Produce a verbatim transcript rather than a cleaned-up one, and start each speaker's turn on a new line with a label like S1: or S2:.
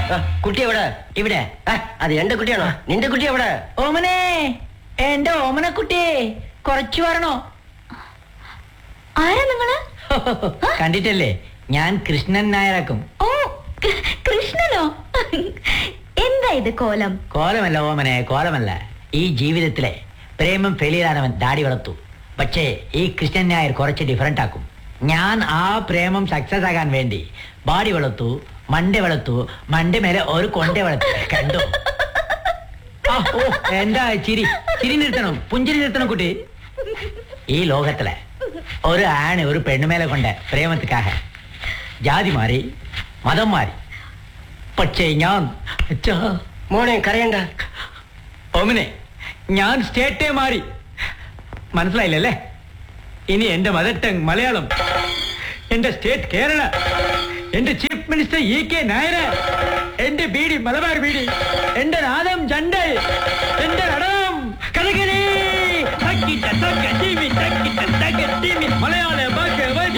S1: കുട്ടി എവിടെ? ഇവിടെ. അത് എന്റെ കുട്ടിയാണോ? നിന്റെ കുട്ടി എവിടെ?
S2: ഓമനെ, എന്റെ ഓമനക്കുട്ടിയെ കുറച്ചു വരണോ?
S3: ആരാ നിങ്ങള്?
S2: കണ്ടിട്ടല്ലേ, ഞാൻ കൃഷ്ണൻ നായരാക്കും.
S3: ഓ, കൃഷ്ണനോ? എന്താ ഇത് കോലം?
S2: കോലമല്ല ഓമനെ, കോലമല്ല. ഈ ജീവിതത്തിലെ പ്രേമം ഫെയിലിയറാനവൻ ദാടി വളർത്തു. പക്ഷേ ഈ കൃഷ്ണൻ നായർ കുറച്ച് ഡിഫറൻറ്റ് ആക്കും. ഞാൻ ആ പ്രേമം സക്സസ് ആകാൻ വേണ്ടി ബാഡി വളർത്തു, മണ്ട വളർത്തു, മണ്ട മേലെ ഒരു കൊണ്ട വളർത്തു. കണ്ടോ? ഓ, എന്താ ചിരി? ചിരി നിർത്തണം, പുഞ്ചിരി നിർത്തണം കുട്ടി. ഈ ലോകത്തിലെ ഒരു ആണ് ഒരു പെണ്ണുമേലെ കൊണ്ട് പ്രേമത്തിക്കാக ജാതി മാറി, മതം മാറി. പക്ഷേ ഞാൻ
S1: മോനെ കരയണ്ട.
S2: ഓമനെ, ഞാൻ സ്റ്റേറ്റേ മാറി. മനസ്സിലായില്ലല്ലേ? ഇനി എന്റെ മദർ ടങ് മലയാളം, എന്റെ സ്റ്റേറ്റ് കേരള, എന്റെ chief minister E K Nair, എന്റെ ബീഡി മലബാർ ബീഡി, എന്റെ നാദം ജണ്ട്, എന്റെ നടനം കഥകളി, മലയാള ഭാഷ